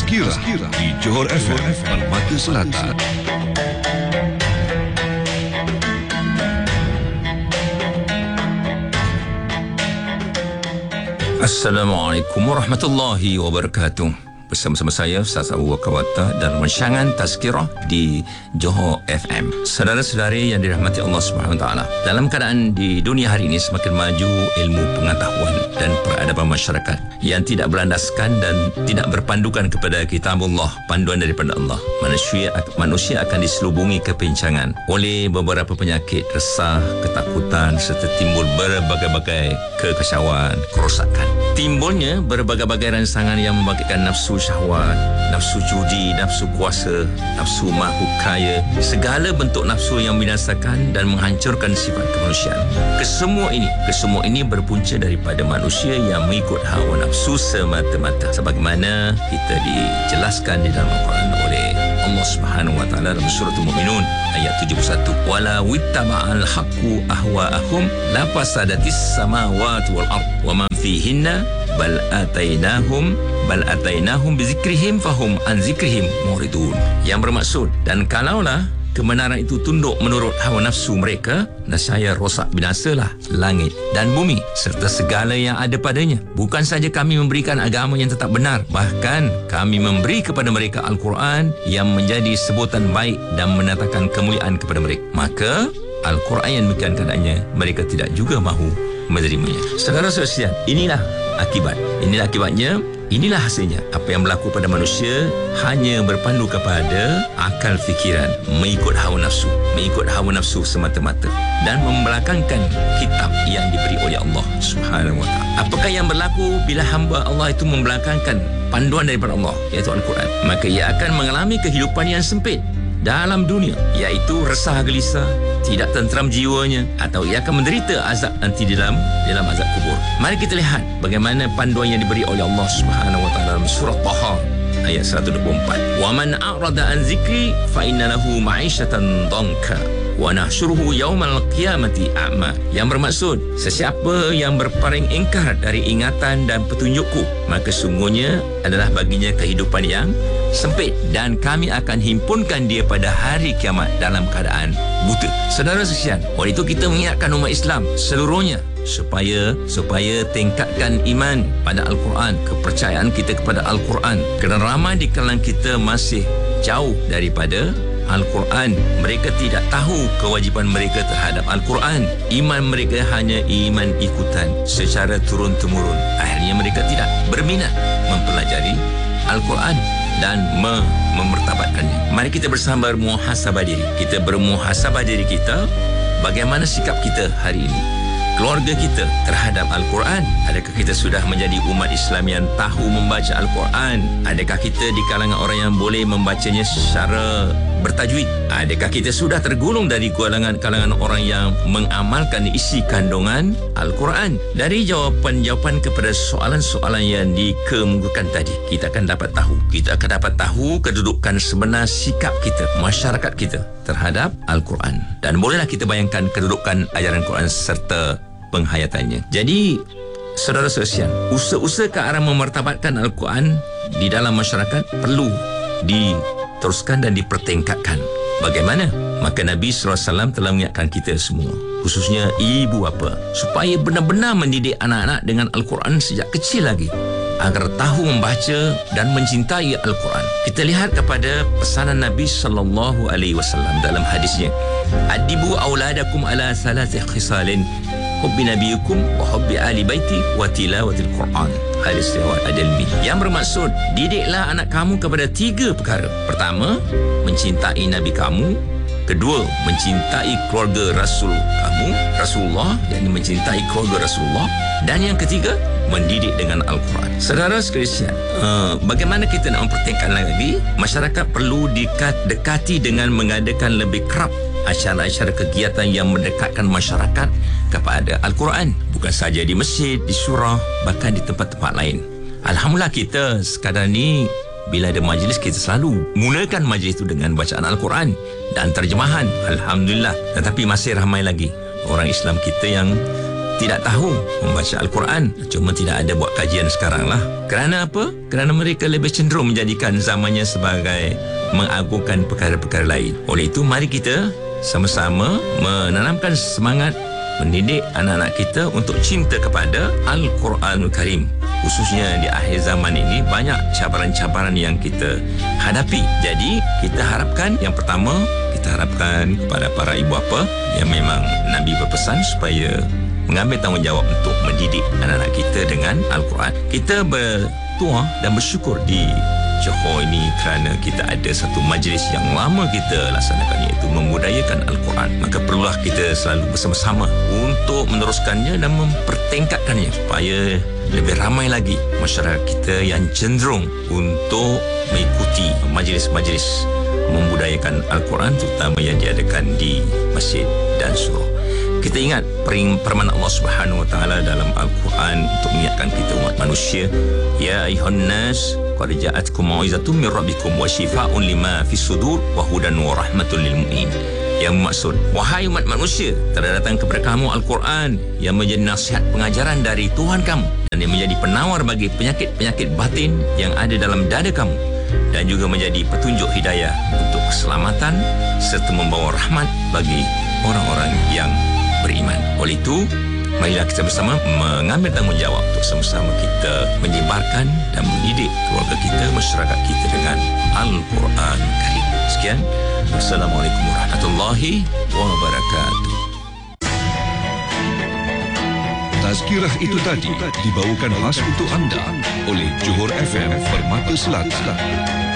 Tazkirah di Johor FM Permata Selatan. Assalamualaikum warahmatullahi wabarakatuh. Bersama-sama saya Ustaz Abu Bakar Wattah dalam rancangan Tazkirah di Johor FM. Saudara-saudari yang dirahmati Allah Subhanahu Wa Taala, dalam keadaan di dunia hari ini semakin maju ilmu pengetahuan dan peradaban masyarakat yang tidak berlandaskan dan tidak berpandukan kepada kitabullah, panduan daripada Allah, manusia akan diselubungi kepincangan oleh beberapa penyakit, resah, ketakutan serta timbul berbagai-bagai kekacauan, kerosakan. Timbulnya berbagai-bagai rangsangan yang membangkitkan nafsu syahwat, nafsu judi, nafsu kuasa, nafsu mahu kaya, segala bentuk nafsu yang membinasakan dan menghancurkan sifat kemanusiaan. Kesemua ini berpunca daripada manusia yang mengikut hawa nafsu semata-mata, sebagaimana kita dijelaskan di dalam Al-Quran oleh Allah Subhanahu Wa Taala dalam surah Al-Mu'minun ayat 71. Wala wittaba'al haqqu ahwa'ahum la fasadatis samawati wal ard wa man fihinna bal atainahum bizikrihim fahum an zikrihim muridun. Yang bermaksud, dan kalaulah kebenaran itu tunduk menurut hawa nafsu mereka, nescaya rosak binasalah langit dan bumi serta segala yang ada padanya. Bukan saja kami memberikan agama yang tetap benar, bahkan kami memberi kepada mereka Al-Quran yang menjadi sebutan baik dan mendatangkan kemuliaan kepada mereka. Maka Al-Quran yang demikian keadaannya, mereka tidak juga mahu menerimanya. Saudara-saudara sekalian, inilah akibatnya. Inilah hasilnya. Apa yang berlaku pada manusia hanya berpandu kepada akal fikiran, mengikut hawa nafsu semata-mata dan membelakangkan kitab yang diberi oleh Allah Subhanahu Wa Taala. Apakah yang berlaku bila hamba Allah itu membelakangkan panduan daripada Allah, iaitu Al-Quran? Maka ia akan mengalami kehidupan yang sempit dalam dunia, iaitu resah gelisah, tidak tenteram jiwanya, atau ia akan menderita azab nanti dalam azab kubur. Mari kita lihat bagaimana panduan yang diberi oleh Allah Subhanahu Wa Taala dalam surah Taha ayat 124. Wa man a'rada an zikri fa inna lahu ma'isyatan dhanka wa nahsyuruhu yaumal qiyamati a'ma. Yang bermaksud, sesiapa yang berpaling ingkar dari ingatan dan petunjukku, maka sungguhnya adalah baginya kehidupan yang sempit dan kami akan himpunkan dia pada hari kiamat dalam keadaan buta. Saudara sekalian, oleh itu kita mengingatkan umat Islam seluruhnya supaya tingkatkan iman pada Al-Quran, kepercayaan kita kepada Al-Quran, kerana ramai di kalangan kita masih jauh daripada Al-Quran. Mereka tidak tahu kewajipan mereka terhadap Al-Quran. Iman mereka hanya iman ikutan secara turun-temurun. Akhirnya mereka tidak berminat mempelajari Al-Quran dan memertabatkannya. Mari kita bersama bermuhasabah diri. Kita bermuhasabah diri kita, bagaimana sikap kita hari ini, keluarga kita terhadap Al-Quran. Adakah kita sudah menjadi umat Islam yang tahu membaca Al-Quran? Adakah kita di kalangan orang yang boleh membacanya secara bertajwid? Adakah kita sudah tergolong dari kalangan orang yang mengamalkan isi kandungan Al-Quran? Dari jawapan-jawapan kepada soalan-soalan yang dikemukakan tadi, kita akan dapat tahu kedudukan sebenar sikap kita, masyarakat kita terhadap Al-Quran. Dan bolehlah kita bayangkan kedudukan ajaran Quran serta penghayatannya. Jadi, saudara-saudara sekalian, usaha-usaha ke arah memartabatkan Al-Quran di dalam masyarakat perlu diteruskan dan dipertingkatkan. Bagaimana? Maka Nabi SAW telah mengingatkan kita semua, khususnya ibu bapa, supaya benar-benar mendidik anak-anak dengan Al-Quran sejak kecil lagi, agar tahu membaca dan mencintai Al-Quran. Kita lihat kepada pesanan Nabi SAW dalam hadisnya, adibu auladakum ala thalathi khisalin, hubbi nabiyukum wa hubbi ahli baiti wa tilawatil Quran. Hadis riwayat Ad-Dalmi. Yang bermaksud, didiklah anak kamu kepada 3 perkara. Pertama, mencintai Nabi kamu. Kedua, mencintai keluarga Rasul kamu, Rasulullah, yakni mencintai keluarga Rasulullah. Dan yang ketiga, mendidik dengan Al-Quran. Saudara sekalian, bagaimana kita nak mempertingkatkan lagi? Masyarakat perlu dekati dengan mengadakan lebih kerap acara-acara kegiatan yang mendekatkan masyarakat kepada Al-Quran. Bukan saja di masjid, di surah, bahkan di tempat-tempat lain. Alhamdulillah, kita sekadar ni bila ada majlis, kita selalu mulakan majlis itu dengan bacaan Al-Quran dan terjemahan. Alhamdulillah. Tetapi masih ramai lagi orang Islam kita yang tidak tahu membaca Al-Quran, cuma tidak ada buat kajian sekarang lah. Kerana apa? Kerana mereka lebih cenderung menjadikan zamannya sebagai mengagungkan perkara-perkara lain. Oleh itu, mari kita sama-sama menanamkan semangat mendidik anak-anak kita untuk cinta kepada Al-Quranul Karim. Khususnya di akhir zaman ini banyak cabaran-cabaran yang kita hadapi. Jadi kita harapkan, yang pertama, kita harapkan kepada para ibu bapa yang memang Nabi berpesan supaya mengambil tanggungjawab untuk mendidik anak-anak kita dengan Al-Quran. Kita bertuah dan bersyukur di Johor ini kerana kita ada satu majlis yang lama kita laksanakan, iaitu membudayakan Al-Quran. Maka perlulah kita selalu bersama-sama untuk meneruskannya dan mempertingkatkannya supaya lebih ramai lagi masyarakat kita yang cenderung untuk mengikuti majlis-majlis membudayakan Al-Quran, terutama yang diadakan di masjid dan surau. Kita ingat firman Allah Subhanahu Wa Taala dalam Al-Quran untuk mengingatkan kita umat manusia, ya ayuhan nas qad ja'atkum mau'izatun min rabbikum wa shifaa'un lima fis sudur wa hudan wa rahmatun lil mu'minin. Yang maksud, wahai umat manusia, telah datang kepada kamu Al-Quran yang menjadi nasihat pengajaran dari Tuhan kamu dan yang menjadi penawar bagi penyakit-penyakit batin yang ada dalam dada kamu, dan juga menjadi petunjuk hidayah untuk keselamatan serta membawa rahmat bagi orang-orang yang beriman. Oleh itu, marilah kita bersama mengambil tanggungjawab untuk sama-sama kita menyebarkan dan mendidik keluarga kita, masyarakat kita dengan Al-Quran Karim. Sekian. Assalamualaikum warahmatullahi wabarakatuh. Tazkirah itu tadi dibawakan khas untuk anda oleh Johor FM Permata Selatan.